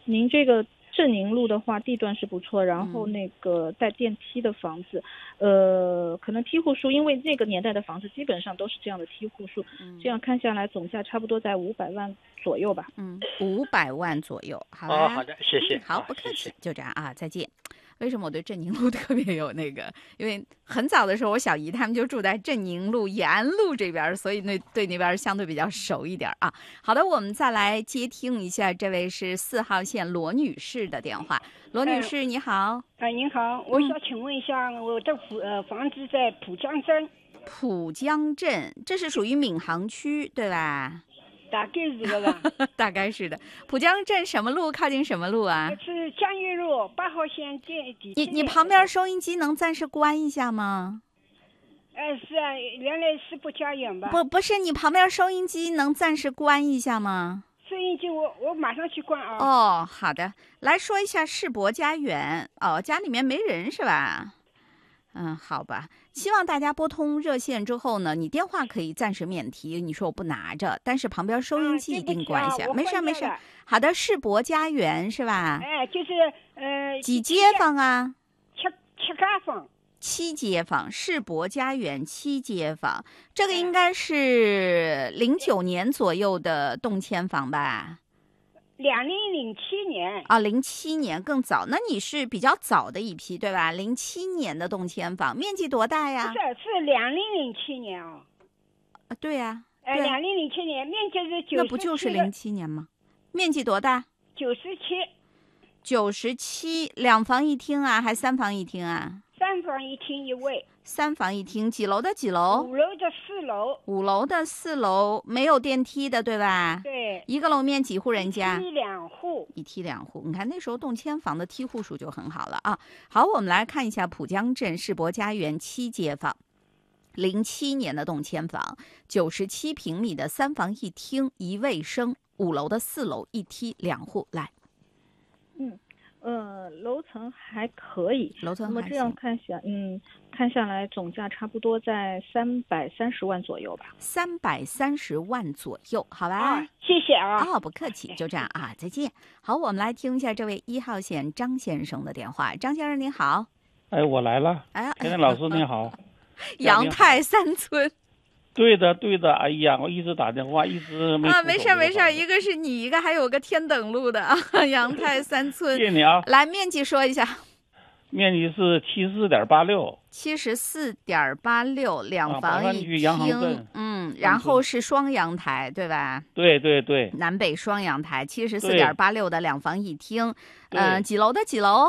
您这个镇宁路的话，地段是不错，然后那个带电梯的房子，可能梯户数，因为那个年代的房子基本上都是这样的梯户数，这样看下来总价差不多在500万左右吧。 500万左右，好吧。好的，谢谢。 好，不客气，就这样啊，再见。为什么我对镇宁路特别有那个？因为很早的时候，我小姨他们就住在镇宁路、延安路这边，所以对那边相对比较熟一点啊。好的，我们再来接听一下，这位是4号线罗女士的电话。罗女士，你好。 您好，我想请问一下，我的房子在浦江镇。 浦江镇，这是属于闵行区，对吧？ 大概是的吧。 大概是的。浦江镇什么路？靠近什么路啊？ 是江悦路8号线你旁边收音机能暂时关一下吗？ 是啊，原来世博家园吧？ 不是，你旁边收音机能暂时关一下吗？ 收音机我马上去关啊。 哦，好的，来说一下世博家园。哦，家里面没人是吧？好吧，希望大家拨通热线之后呢，你电话可以暂时免提，你说我不拿着，但是旁边收音机一定关一下。没事。好的，世博家园是吧？ 就是几街坊啊 ？7街坊。 7街坊，世博家园7街坊，这个应该是09年左右的动迁房吧 ？2007年啊，07年更早，那你是比较早的一批对吧？07年的动迁房，面积多大呀？ 是2007年哦。 对呀。 2007年面积是97。 那不就是07年吗？面积多大？97，两房一厅啊，还3房一厅啊 ？3房一厅一卫。 3房一厅，几楼的几楼 ？5楼的4楼。 5楼的4楼，没有电梯的，对吧？ 对。 一个楼面几户人家？ 一梯两户。 一梯两户，你看那时候动迁房的梯户数就很好了啊。好，我们来看一下浦江镇世博家园7街坊，07年的动迁房，97平米的3房一厅一卫生，5楼的4楼一梯两户。来。 楼层还可以， 楼层还行。 那么这样看下来总价差不多在330万左右吧。 330万左右，好吧？ 谢谢啊。 不客气，就这样啊，再见。好，我们来听一下这位1号线张先生的电话。张先生您好。 我来了。田田老师您好。 杨泰3村。 对的，哎呀，我一直打电话，一直没。 没事，一个是你，一个还有个天等路的杨泰3村。 谢谢你啊。 来，面积说一下。 面积是74.86。 74.86，两房一厅。然后是双阳台，对吧？ 对。 南北双阳台，74.86的两房一厅。几楼的几楼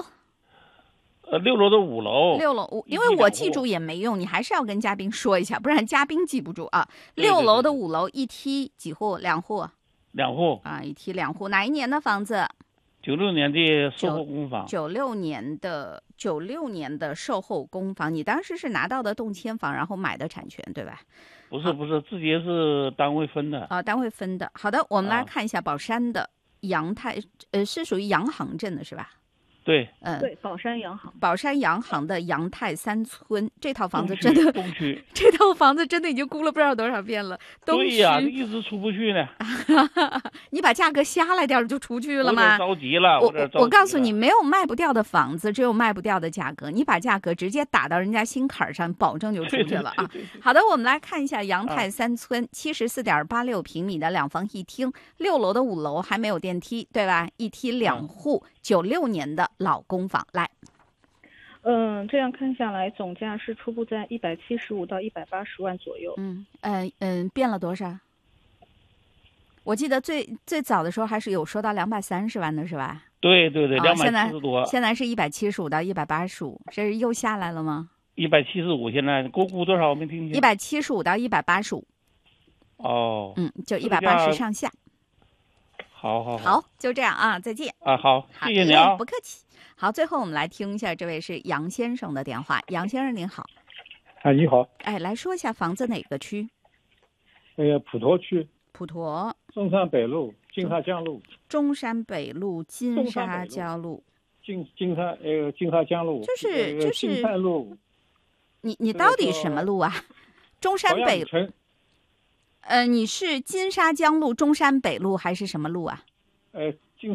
？6楼的5楼。 6楼，因为我记住也没用，你还是要跟嘉宾说一下，不然嘉宾记不住啊。6楼的5楼，一梯几户？两户。 两户啊，一梯两户。哪一年的房子 ？96年的售后公房。 96年的售后公房，你当时是拿到的动迁房，然后买的产权，对吧？ 不是，自己是单位分的。 单位分的。好的，我们来看一下宝山的杨泰，是属于洋行镇的是吧？ 对， 对，宝山洋行的杨泰3村，这套房子真的东区， 这套房子真的已经估了不知道多少遍了。 对呀，一直出不去呢。 你把价格下来点就出去了吗？ 我着急了， 我告诉你，没有卖不掉的房子，只有卖不掉的价格。你把价格直接打到人家心坎上，保证就出去了啊！好的，我们来看一下杨泰3村，74.86平米的两房一厅，6楼的5楼还没有电梯，对吧？一梯两户，96年的老公房。来。 这样看下来总价是初步在175到180万左右。 变了多少？我记得最早的时候还是有说到230万的是吧？ 对，270多。 现在是175到185，这是又下来了吗 ？175，现在给我估多少？我没听清。 175到185。就180上下。 好， 就这样啊，再见。 好，谢谢你啊， 不客气。好，最后我们来听一下，这位是杨先生的电话。杨先生您好。 你好。 来说一下房子哪个区？ 普陀区。 普陀。 中山北路、金沙江路。 中山北路、金沙江路。 金沙江路。 就是金泰路。 你到底什么路啊？中山北路。你是金沙江路、中山北路还是什么路啊？